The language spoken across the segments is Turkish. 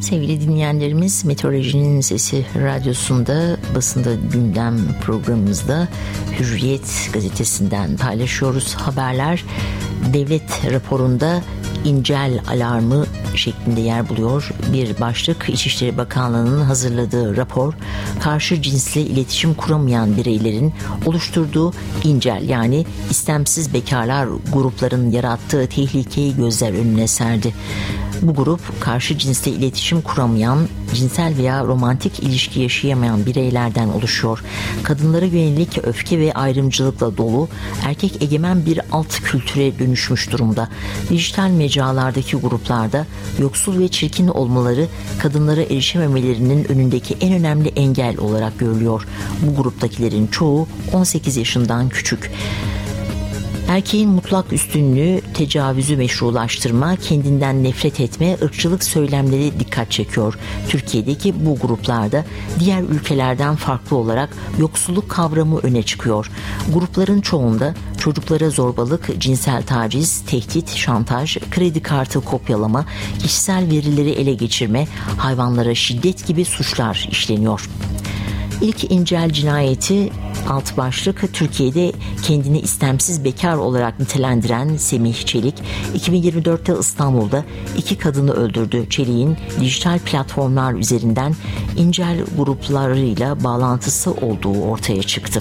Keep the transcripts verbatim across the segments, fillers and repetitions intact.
Sevgili dinleyenlerimiz, Meteorolojinin Sesi Radyosu'nda basında gündem programımızda Hürriyet gazetesinden paylaşıyoruz haberler. Devlet raporunda incel alarmı şeklinde yer buluyor bir başlık. İçişleri Bakanlığı'nın hazırladığı rapor, karşı cinsle iletişim kuramayan bireylerin oluşturduğu incel yani istemsiz bekarlar grupların yarattığı tehlikeyi gözler önüne serdi. Bu grup karşı cinsle iletişim kuramayan, cinsel veya romantik ilişki yaşayamayan bireylerden oluşuyor. Kadınlara yönelik öfke ve ayrımcılıkla dolu, erkek egemen bir alt kültüre dönüşmüş durumda. Dijital mecralardaki gruplarda yoksul ve çirkin olmaları kadınlara erişememelerinin önündeki en önemli engel olarak görülüyor. Bu gruptakilerin çoğu on sekiz yaşından küçük. Erkeğin mutlak üstünlüğü, tecavüzü meşrulaştırma, kendinden nefret etme, ırkçılık söylemleri dikkat çekiyor. Türkiye'deki bu gruplarda diğer ülkelerden farklı olarak yoksulluk kavramı öne çıkıyor. Grupların çoğunda çocuklara zorbalık, cinsel taciz, tehdit, şantaj, kredi kartı kopyalama, kişisel verileri ele geçirme, hayvanlara şiddet gibi suçlar işleniyor. İlk incel cinayeti alt başlık Türkiye'de kendini istemsiz bekar olarak nitelendiren Semih Çelik iki bin yirmi dörtte İstanbul'da iki kadını öldürdü. Çelik'in dijital platformlar üzerinden incel gruplarıyla bağlantısı olduğu ortaya çıktı.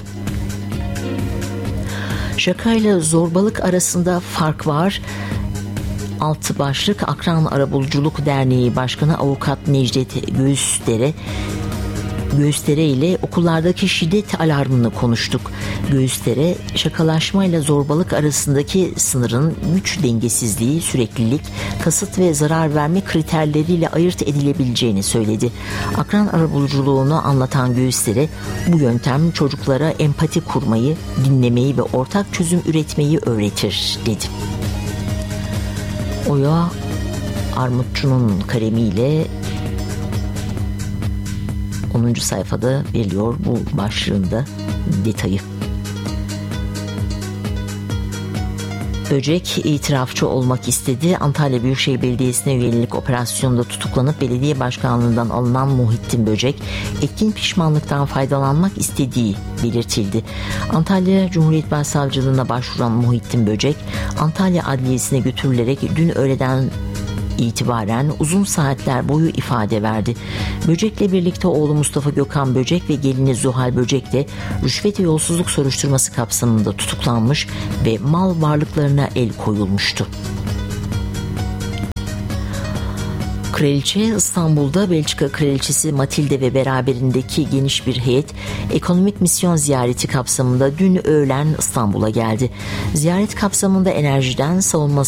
Şakayla zorbalık arasında fark var. Alt başlık Akran Arabuluculuk Derneği Başkanı Avukat Necdet Göğüsdere Göğüsdere ile okullardaki şiddet alarmını konuştuk. Göğüsdere, şakalaşmayla zorbalık arasındaki sınırın güç dengesizliği, süreklilik, kasıt ve zarar verme kriterleriyle ayırt edilebileceğini söyledi. Akran arabuluculuğunu anlatan Göğüsdere, bu yöntem çocuklara empati kurmayı, dinlemeyi ve ortak çözüm üretmeyi öğretir, dedi. Oya Armutçu'nun kalemiyle onuncu sayfada veriliyor bu başlığında detayı. Böcek itirafçı olmak istedi. Antalya Büyükşehir Belediyesi'ne yönelik operasyonda tutuklanıp belediye başkanlığından alınan Muhittin Böcek, etkin pişmanlıktan faydalanmak istediği belirtildi. Antalya Cumhuriyet Başsavcılığına başvuran Muhittin Böcek, Antalya Adliyesi'ne götürülerek dün öğleden itibaren uzun saatler boyu ifade verdi. Böcek'le birlikte oğlu Mustafa Gökhan Böcek ve gelini Zuhal Böcek de rüşvet ve yolsuzluk soruşturması kapsamında tutuklanmış ve mal varlıklarına el koyulmuştu. Kraliçe İstanbul'da Belçika Kraliçesi Matilde ve beraberindeki geniş bir heyet ekonomik misyon ziyareti kapsamında dün öğlen İstanbul'a geldi. Ziyaret kapsamında enerjiden, savunma